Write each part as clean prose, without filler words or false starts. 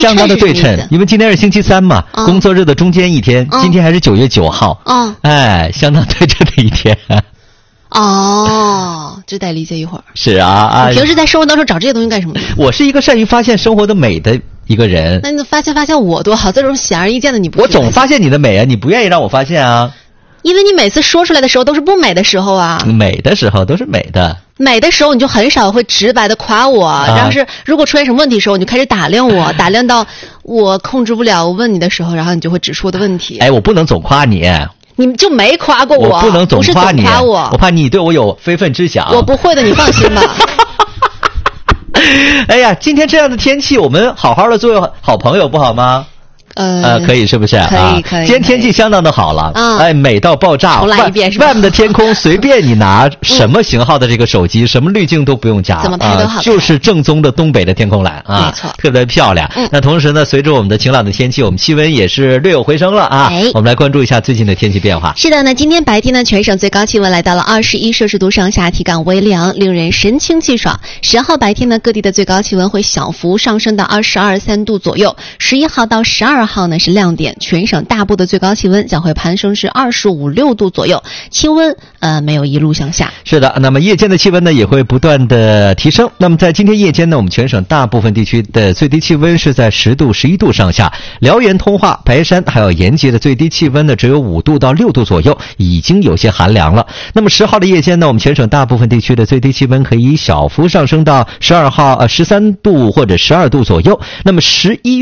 相当的对称，因为今天是星期三嘛，工作日的中间一天，今天还是9月9号，相当对称的一天。 这得理解一会儿。 是啊， 你平时在生活当中找这些东西干什么？ 我是一个善于发现生活的美的一个人。 那你发现我多好，这种显而易见的你不。 我总发现你的美啊，你不愿意让我发现啊。 因为你每次说出来的时候都是不美的时候啊。 美的时候都是美的。 美的时候你就很少会直白的夸我，然后是如果出现什么问题的时候，你就开始打量我，打量到我控制不了，我问你的时候，然后你就会指出我的问题。 我不能总夸你。 你就没夸过我不能总夸你， 我怕你对我有非分之想。 我不会的，你放心吧。 哎呀，今天这样的天气，我们好好的做好朋友不好吗？可以是不是？ 可以。 今天天气相当的好了，美到爆炸。 重来一遍是吧？ 外面的天空随便你拿什么型号的这个手机，什么滤镜都不用加， 怎么拍都好， 就是正宗的东北的天空来啊， 没错， 特别漂亮。那同时呢，随着我们的晴朗的天气，我们气温也是略有回升了啊。我们来关注一下最近的天气变化。 是的，那今天白天呢，全省最高气温来到了21摄氏度上下，体感微凉，令人神清气爽。10号白天呢，各地的最高气温会小幅上升到22、3度左右。11号到12号呢是亮点。全省大部的最高气温将会攀升至25、6度左右，气温没有一路向下。 是的，那么夜间的气温呢也会不断的提升。那么在今天夜间呢，我们全省大部分地区的最低气温是在10度、11度上下。辽源、通化、白山还有延吉的最低气温呢只有5度到6度左右，已经有些寒凉了。那么10号的夜间呢，我们全省大部分地区的最低气温可以小幅上升到13度或者12度左右。那么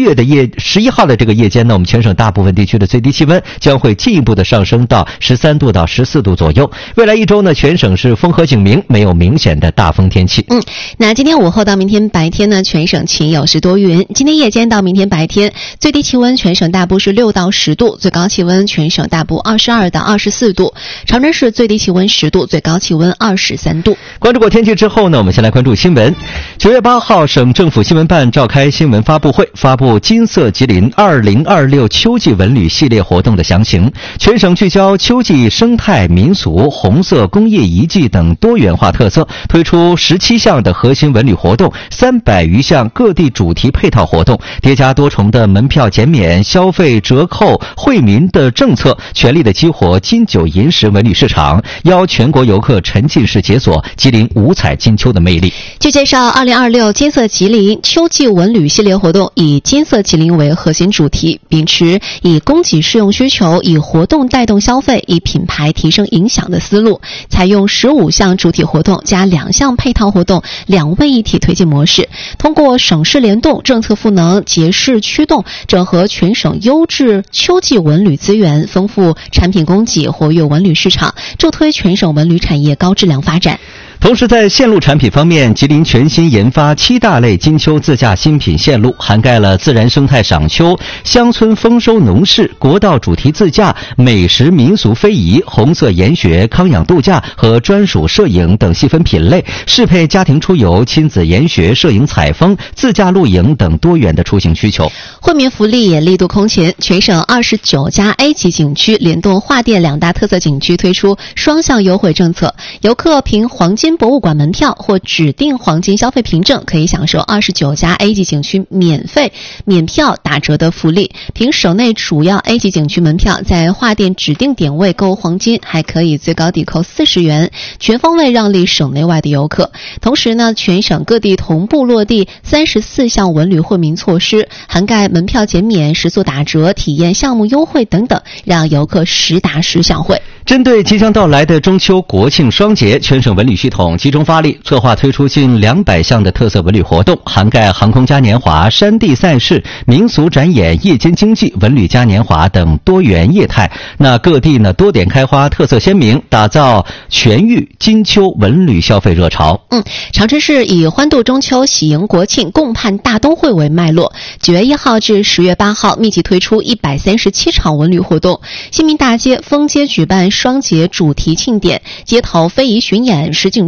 11号的这个夜间呢，我们全省大部分地区的最低气温将会进一步的上升到13度到14度左右。未来一周呢，全省是风和景明，没有明显的大风天气。 那今天午后到明天白天呢，全省晴有时多云。今天夜间到明天白天，最低气温全省大部是6到10度，最高气温全省大部22到24度。长春市最低气温10度，最高气温23度。 关注过天气之后呢，我们先来关注新闻。9月8号，省政府新闻办召开新闻发布会，发布金色吉林2026秋季文旅系列活动的详情。全省聚焦秋季生态民俗、红色工业遗迹等多元化特色，推出17项的核心文旅活动，300余项各地主题配套活动，叠加多重的门票减免、消费折扣、惠民的政策，全力的激活金九银十文旅市场，邀全国游客沉浸式解锁吉林五彩金秋的魅力。 据介绍，2026金色吉林秋季文旅系列活动以金色吉林为核心主题，秉持以供给适用需求、以活动带动消费、以品牌提升影响的思路，采用15项主体活动加2项配套活动2位一体推进模式，通过省市联动、政策赋能、节市驱动，整合全省优质秋季文旅资源，丰富产品供给，活跃文旅市场，助推全省文旅产业高质量发展。 同时在线路产品方面，吉林全新研发7大类金秋自驾新品线路，涵盖了自然生态赏秋、乡村丰收农事、国道主题自驾、美食民俗非遗、红色研学、康养度假和专属摄影等细分品类，适配家庭出游、亲子研学、摄影采风、自驾露营等多元的出行需求。 惠民福利也力度空前，全省29家 A 级景区联动桦甸2大特色景区推出双向优惠政策，游客凭黄金博物馆门票或指定黄金消费凭证，可以享受29家 A 级景区免票打折的福利。凭省内主要 A 级景区门票，在桦甸指定点位购黄金，还可以最高抵扣40元，全方位让利省内外的游客。同时呢，全省各地同步落地34项文旅惠民措施，涵盖门票减免、食宿打折、体验项目优惠等等，让游客实打实享会。 针对即将到来的中秋国庆双节，全省文旅系统集中发力，策划推出近200项的特色文旅活动，涵盖航空嘉年华、山地赛事、民俗展演、夜间经济、文旅嘉年华等多元业态。那各地呢多点开花，特色鲜明，打造全域金秋文旅消费热潮。 长春市以欢度中秋、喜迎国庆、共盼大冬会为脉络，9月1号至10月8号密集推出137场文旅活动，新民大街、丰街举办双节主题庆典，街头非遗巡演、实景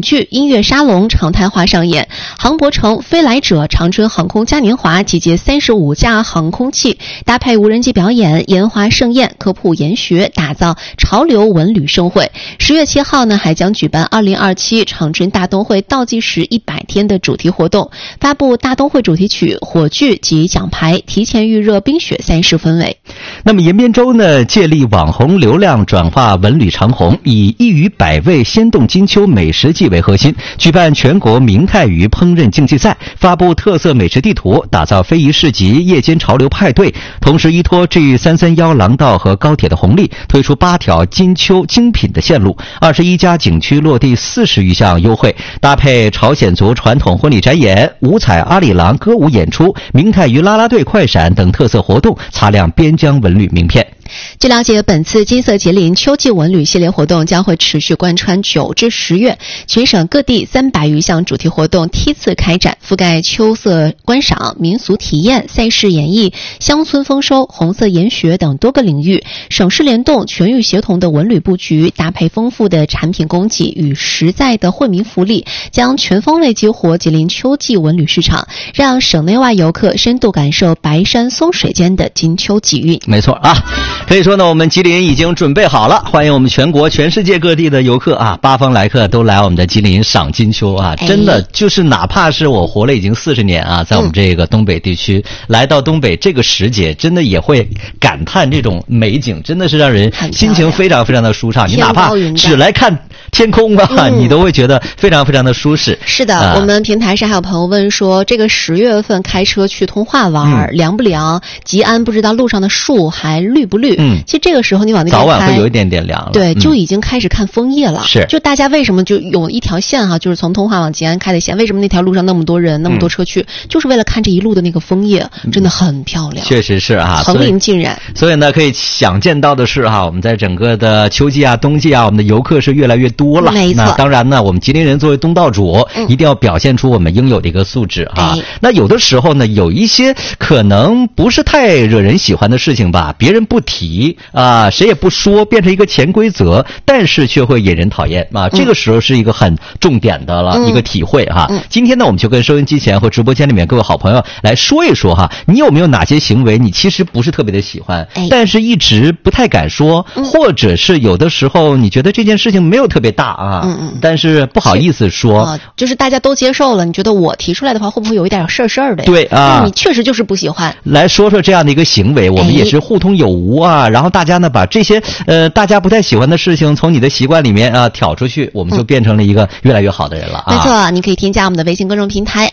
影剧、音乐沙龙常态化上演。航博城、飞来者、长春航空嘉年华集结35架航空器，搭配无人机表演、烟花盛宴、科普研学，打造潮流文旅盛会。10月7号呢，还将举办2027长春大冬会倒计时100天的主题活动，发布大冬会主题曲、火炬及奖牌，提前预热冰雪赛事氛围。 那么延边州呢，借力网红流量转化文旅长虹，以一鱼百味鲜动金秋美食季为核心，举办全国明太鱼烹饪竞技赛，发布特色美食地图，打造非遗市集、夜间潮流派对。同时依托 G331廊道和高铁的红利，推出8条金秋精品的线路，21家景区落地40余项优惠，搭配朝鲜族传统婚礼展演、五彩阿里郎歌舞演出、明太鱼啦啦队快闪等特色活动，擦亮边疆文旅名片。 据了解，本次金色吉林秋季文旅系列活动将会持续贯穿9至10月，全省各地300余项主题活动梯次开展，覆盖秋色观赏、民俗体验、赛事演绎、乡村丰收、红色研学等多个领域，省市联动、全域协同的文旅布局，搭配丰富的产品供给与实在的惠民福利，将全方位激活吉林秋季文旅市场，让省内外游客深度感受白山松水间的金秋吉韵。 没错啊，可以说呢，我们吉林已经准备好了，欢迎我们全国、全世界各地的游客啊，八方来客都来我们的吉林赏金秋啊！真的就是哪怕是我活了已经40年啊，在我们这个东北地区，来到东北这个时节，真的也会感叹这种美景，真的是让人心情非常非常的舒畅。你哪怕只来看天空啊，你都会觉得非常非常的舒适。 是的，我们平台上还有朋友问说，这个10月份开车去通化玩，凉不凉？吉安不知道路上的树还绿不绿？其实这个时候你往那边开， 早晚会有一点点凉了。 对，就已经开始看枫叶了。 是， 就大家为什么就有一条线哈，就是从通化往吉安开的线，为什么那条路上那么多人，那么多车去，就是为了看这一路的那个枫叶，真的很漂亮。 确实是啊， 层林尽染。 所以呢，可以想见到的是哈，我们在整个的秋季啊、冬季啊，我们的游客是越来越多了。 没错。 那当然呢，我们吉林人作为东道主，一定要表现出我们应有的一个素质啊。那有的时候呢，有一些可能不是太惹人喜欢的事情吧，别人不提啊，谁也不说，变成一个潜规则，但是却会引人讨厌啊。这个时候是一个很重点的了一个体会哈。今天呢，我们就跟收音机前或直播间里面各位好朋友来说一说哈，你有没有哪些行为你其实不是特别的喜欢，但是一直不太敢说，或者是有的时候你觉得这件事情没有特别大啊，但是不好意思说， 就是大家都接受了，你觉得我提出来的话会不会有一点事儿的呀？ 对啊， 你确实就是不喜欢。 来说说这样的一个行为，我们也是互通有无啊。然后大家呢把这些大家不太喜欢的事情从你的习惯里面啊挑出去，我们就变成了一个越来越好的人了啊。 没错，你可以添加我们的微信公众平台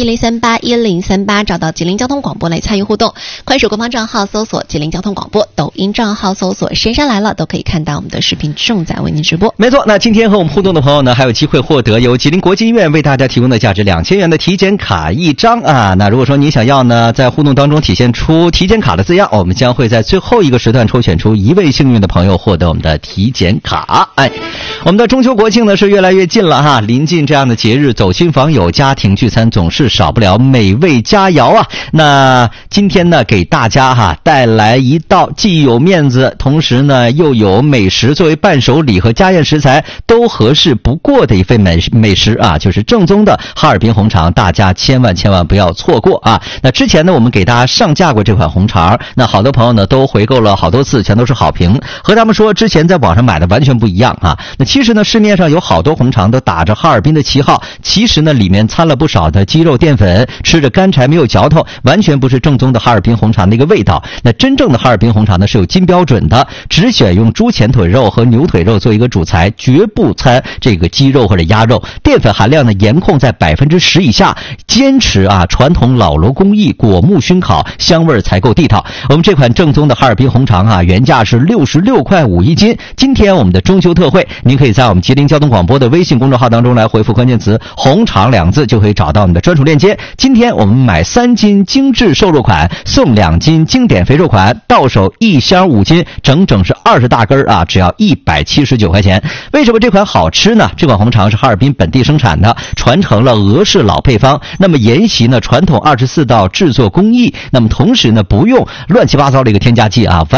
FM10381038，找到吉林交通广播来参与互动。快手官方账号搜索吉林交通广播，抖音账号搜索神山来了，都可以看到我们的视频正在为您直播。 没错，那今天和我们互动的朋友呢，还有机会获得由吉林国际医院为大家提供的价值2000元的体检卡1张啊。那如果说你想要呢，在互动当中体现出体检卡的字样，我们将会在最后一个时段抽选出1位幸运的朋友，获得我们的体检卡。我们的中秋国庆呢是越来越近了哈，临近这样的节日，走亲访友、家庭聚餐总是少不了美味佳肴啊。那今天呢，给大家带来一道既有面子，同时呢又有美食作为伴手礼和家宴食材都合适不过的一份美食啊，就是正宗的哈尔滨红肠，大家千万不要错过啊。那之前呢，我们给大家上架过这款红肠，那好多朋友呢都回购了好多次，全都是好评，和他们说之前在网上买的完全不一样啊。那其实呢，市面上有好多红肠都打着哈尔滨的旗号，其实呢里面掺了不少的鸡肉淀粉，吃着干柴没有嚼头，完全不是正宗的哈尔滨红肠的一个味道。那真正的哈尔滨红肠呢是有金标准的，只选用猪前腿肉和牛腿肉做一个主材，绝不掺这个鸡肉或者鸭肉，淀粉含量呢严控在10%以下，坚持传统老楼工艺，果木熏烤，香味才够地道。我们这款正宗的哈尔滨红肠原价是66块5一斤，今天我们的中秋特惠，您可以在我们吉林交通广播的微信公众号当中来回复关键词红肠2字，就可以找到我们的专属链接。今天我们买3斤精致瘦肉款送2斤经典肥肉款，到手1箱5斤，整整是20大根只要179块钱。为什么这款好吃呢？这款红肠是哈尔滨本地生产的，传承了俄式老配方，那么沿袭呢传统24道制作工艺，那么同时呢不用乱七八糟的一个添加剂完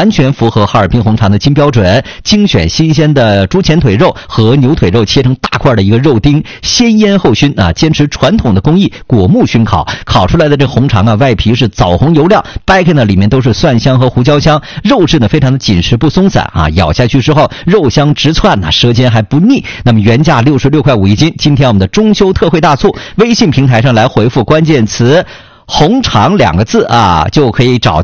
完全符合哈尔滨红肠的金标准，精选新鲜的猪前腿肉和牛腿肉切成大块的一个肉丁，先腌后熏啊，坚持传统的工艺，果木熏烤，烤出来的这红肠啊，外皮是枣红油亮，掰开呢里面都是蒜香和胡椒香，肉质呢非常的紧实不松散啊，咬下去之后肉香直窜呐，舌尖还不腻。那么原价66块5一斤，今天我们的中秋特惠大促，微信平台上来回复关键词红肠2个字啊，就可以找